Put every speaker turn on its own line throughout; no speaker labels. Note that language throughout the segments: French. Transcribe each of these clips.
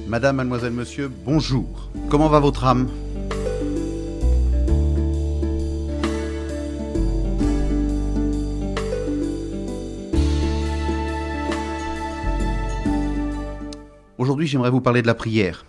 Madame, mademoiselle, monsieur, bonjour. Comment va votre âme ? Aujourd'hui, j'aimerais vous parler de la prière.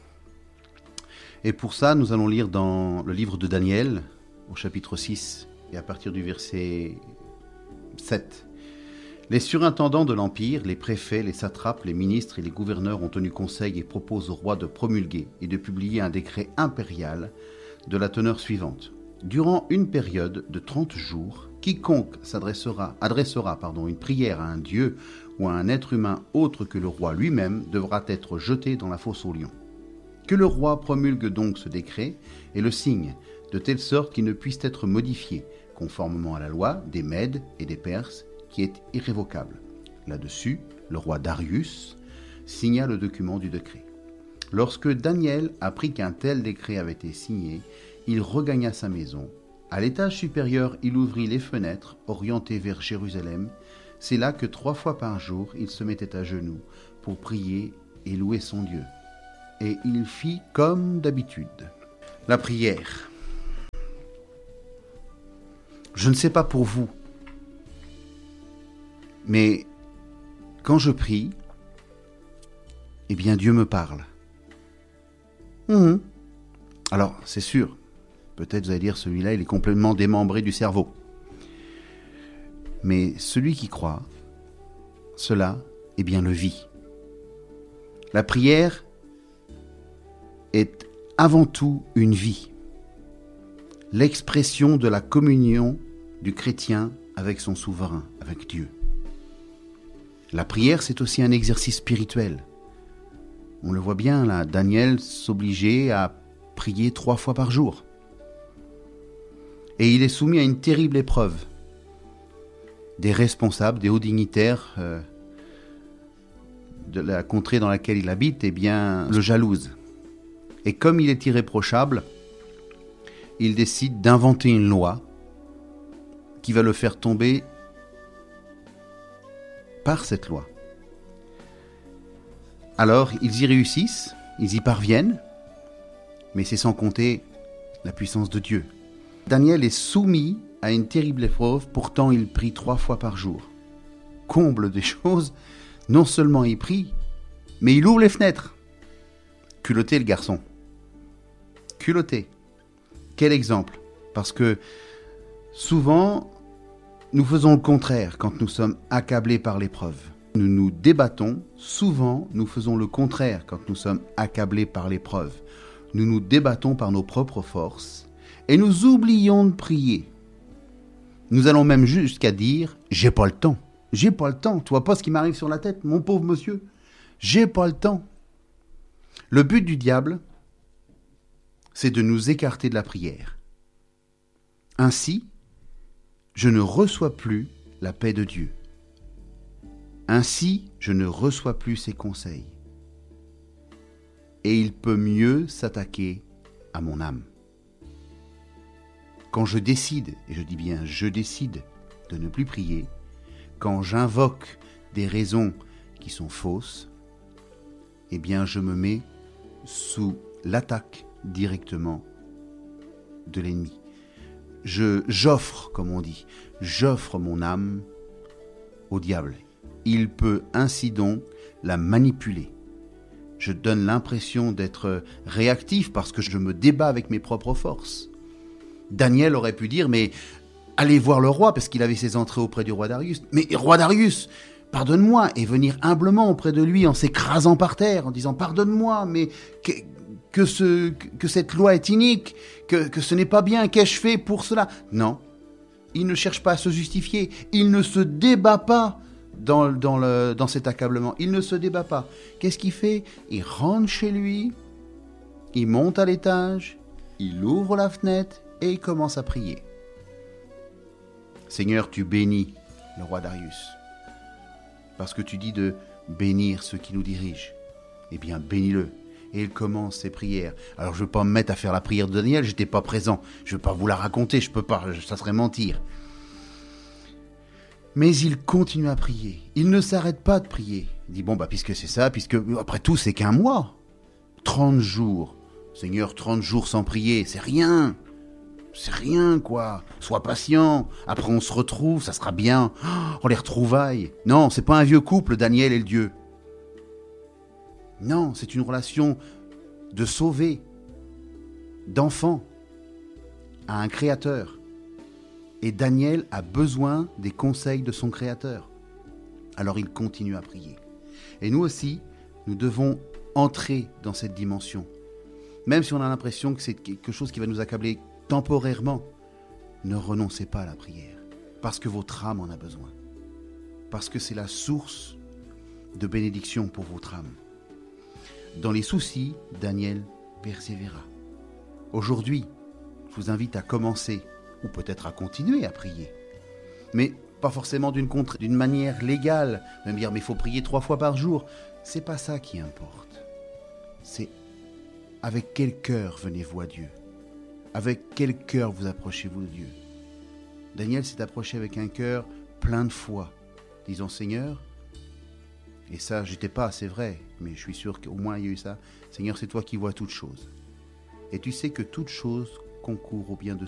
Et pour ça, nous allons lire dans le livre de Daniel, au chapitre 6, et à partir du verset 7. Les surintendants de l'Empire, les préfets, les satrapes, les ministres et les gouverneurs ont tenu conseil et proposent au roi de promulguer et de publier un décret impérial de la teneur suivante. Durant une période de 30 jours, quiconque adressera une prière à un dieu ou à un être humain autre que le roi lui-même devra être jeté dans la fosse aux lions. Que le roi promulgue donc ce décret et le signe, de telle sorte qu'il ne puisse être modifié, conformément à la loi des Mèdes et des Perses, qui est irrévocable. Là-dessus, le roi Darius signa le document du décret. Lorsque Daniel apprit qu'un tel décret avait été signé, il regagna sa maison. À l'étage supérieur, il ouvrit les fenêtres orientées vers Jérusalem. C'est là que 3 fois par jour, il se mettait à genoux pour prier et louer son Dieu. Et il fit comme d'habitude. La prière. Je ne sais pas pour vous, mais quand je prie, eh bien Dieu me parle. Alors, c'est sûr, peut-être vous allez dire, celui-là, il est complètement démembré du cerveau. Mais celui qui croit, cela, eh bien, le vit. La prière est avant tout une vie, l'expression de la communion du chrétien avec son souverain, avec Dieu. La prière, c'est aussi un exercice spirituel. On le voit bien là, Daniel s'obligeait à prier 3 fois par jour. Et il est soumis à une terrible épreuve. Des responsables, des hauts dignitaires de la contrée dans laquelle il habite, eh bien, le jalousent. Et comme il est irréprochable, il décide d'inventer une loi qui va le faire tomber par cette loi. Alors, ils y réussissent, ils y parviennent, mais c'est sans compter la puissance de Dieu. Daniel est soumis à une terrible épreuve, pourtant il prie 3 fois par jour. Comble des choses, non seulement il prie, mais il ouvre les fenêtres. Culotté le garçon. Culotté. Quel exemple ? Parce que souvent, nous faisons le contraire quand nous sommes accablés par l'épreuve. Nous nous débattons, souvent nous faisons le contraire quand nous sommes accablés par l'épreuve. Nous nous débattons par nos propres forces et nous oublions de prier. Nous allons même jusqu'à dire « j'ai pas le temps ». J'ai pas le temps, tu vois pas ce qui m'arrive sur la tête, mon pauvre monsieur. J'ai pas le temps. Le but du diable, c'est de nous écarter de la prière. Ainsi, je ne reçois plus la paix de Dieu. Ainsi, je ne reçois plus ses conseils. Et il peut mieux s'attaquer à mon âme. Quand je décide, et je dis bien je décide de ne plus prier, quand j'invoque des raisons qui sont fausses, eh bien je me mets sous l'attaque directement de l'ennemi. J'offre, comme on dit, j'offre mon âme au diable. Il peut ainsi donc la manipuler. Je donne l'impression d'être réactif parce que je me débat avec mes propres forces. Daniel aurait pu dire, mais allez voir le roi, parce qu'il avait ses entrées auprès du roi Darius. Mais roi Darius, pardonne-moi, et venir humblement auprès de lui en s'écrasant par terre, en disant, pardonne-moi, mais que cette loi est inique, que ce n'est pas bien, qu'ai-je fait pour cela ? Non, il ne cherche pas à se justifier, il ne se débat pas dans cet accablement, il ne se débat pas. Qu'est-ce qu'il fait ? Il rentre chez lui, il monte à l'étage, il ouvre la fenêtre et il commence à prier. Seigneur, tu bénis le roi Darius, parce que tu dis de bénir ceux qui nous dirigent. Eh bien, bénis-le. Et il commence ses prières. Alors, je ne veux pas me mettre à faire la prière de Daniel, je n'étais pas présent. Je ne veux pas vous la raconter, je ne peux pas, ça serait mentir. Mais il continue à prier. Il ne s'arrête pas de prier. Il dit, bon, puisque c'est ça, puisque après tout, c'est qu'un mois. 30 jours. Seigneur, 30 jours sans prier, c'est rien. C'est rien, quoi. Sois patient. Après, on se retrouve, ça sera bien. Oh, les retrouvailles. Non, c'est pas un vieux couple, Daniel et le Dieu. Non, c'est une relation de sauvé, d'enfant, à un créateur. Et Daniel a besoin des conseils de son créateur. Alors il continue à prier. Et nous aussi, nous devons entrer dans cette dimension. Même si on a l'impression que c'est quelque chose qui va nous accabler temporairement, ne renoncez pas à la prière. Parce que votre âme en a besoin. Parce que c'est la source de bénédiction pour votre âme. Dans les soucis, Daniel persévéra. Aujourd'hui, je vous invite à commencer, ou peut-être à continuer à prier. Mais pas forcément d'une manière légale, de me dire mais il faut prier 3 fois par jour. C'est pas ça qui importe. C'est avec quel cœur venez-vous à Dieu? Avec quel cœur vous approchez-vous de Dieu? Daniel s'est approché avec un cœur plein de foi, disant Seigneur, et ça j'étais pas, c'est vrai, mais je suis sûr qu'au moins il y a eu ça, Seigneur, c'est toi qui vois toutes choses. Et tu sais que toute chose concourt au bien de